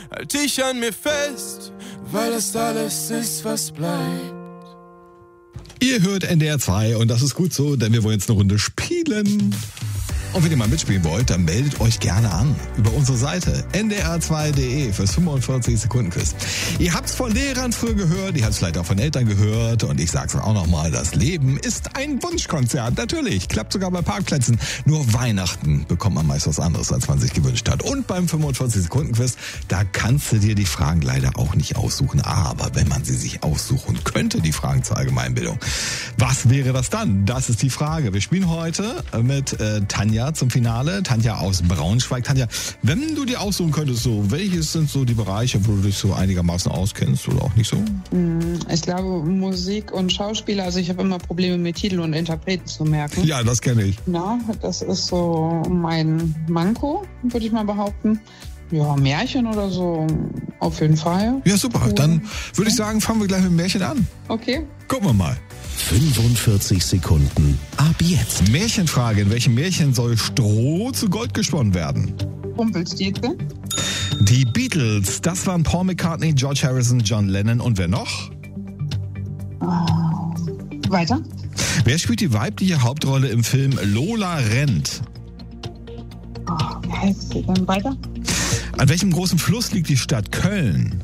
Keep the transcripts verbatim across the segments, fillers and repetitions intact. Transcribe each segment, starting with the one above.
halt ich an mir fest, weil das alles ist, was bleibt. Ihr hört N D R zwei und das ist gut so, denn wir wollen jetzt eine Runde spielen. Und wenn ihr mal mitspielen wollt, dann meldet euch gerne an über unsere Seite n d r zwei punkt d e fürs fünfundvierzig Sekunden Quiz. Ihr habt's von Lehrern früher gehört, ihr habt's vielleicht auch von Eltern gehört und ich sag's auch nochmal, das Leben ist ein Wunschkonzert. Natürlich, klappt sogar bei Parkplätzen. Nur Weihnachten bekommt man meist was anderes, als man sich gewünscht hat. Und beim fünfundvierzig Sekunden Quiz, da kannst du dir die Fragen leider auch nicht aussuchen. Aber wenn man sie sich aussuchen könnte, die Fragen zur Allgemeinbildung, was wäre das dann? Das ist die Frage. Wir spielen heute mit äh, Tanja zum Finale. Tanja aus Braunschweig. Tanja, wenn du dir aussuchen könntest, so, welches sind so die Bereiche, wo du dich so einigermaßen auskennst oder auch nicht so? Ich glaube Musik und Schauspieler, also ich habe immer Probleme mit Titel und Interpreten zu merken. Ja, das kenne ich. Na, das ist so mein Manko, würde ich mal behaupten. Ja, Märchen oder so, auf jeden Fall. Ja, super. Dann würde ich sagen, fangen wir gleich mit dem Märchen an. Okay. Gucken wir mal. fünfundvierzig Sekunden ab jetzt. Märchenfrage. In welchem Märchen soll Stroh zu Gold gesponnen werden? Rumpelstilzchen. Die Beatles. Das waren Paul McCartney, George Harrison, John Lennon und wer noch? Oh. Weiter. Wer spielt die weibliche Hauptrolle im Film Lola rennt? Oh, wie heißt sie denn? Weiter. An welchem großen Fluss liegt die Stadt Köln?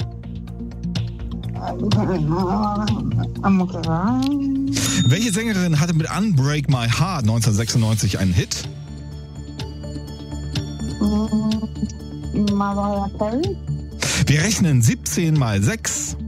Am Rhein. Welche Sängerin hatte mit Unbreak My Heart neunzehnhundertsechsundneunzig einen Hit? Mariah Carey. Wir rechnen siebzehn mal sechs.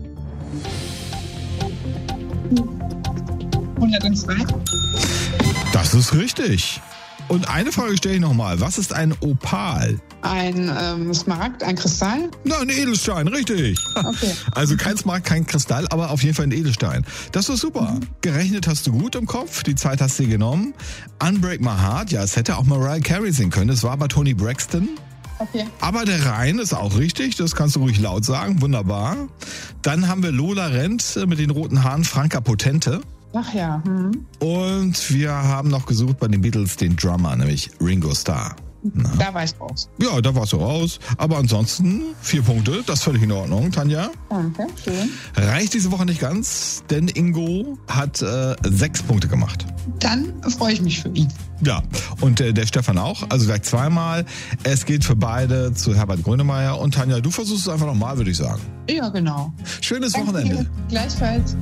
hundertzwei. Das ist richtig. Und eine Frage stelle ich nochmal. Was ist ein Opal? Ein ähm, Smaragd, ein Kristall? Na, ein Edelstein, richtig. Okay. Also kein Smaragd, kein Kristall, aber auf jeden Fall ein Edelstein. Das ist super. Mhm. Gerechnet hast du gut im Kopf, die Zeit hast du dir genommen. Unbreak My Heart, ja, es hätte auch Mariah Carey singen können. Es war aber Toni Braxton. Okay. Aber der Rhein ist auch richtig, das kannst du ruhig laut sagen, wunderbar. Dann haben wir Lola rennt mit den roten Haaren, Franka Potente. Ach ja. Mhm. Und wir haben noch gesucht bei den Beatles den Drummer, nämlich Ringo Starr. Na? Da war ich raus. Ja, da warst du raus. Aber ansonsten vier Punkte, das ist völlig in Ordnung, Tanja. Danke, schön. Reicht diese Woche nicht ganz, denn Ingo hat äh, sechs Punkte gemacht. Dann freue ich mich für ihn. Ja, und äh, der Stefan auch, also gleich zweimal. Es geht für beide zu Herbert Grönemeyer und Tanja, du versuchst es einfach nochmal, würde ich sagen. Ja, genau. Schönes Danke Wochenende. dir. Gleichfalls.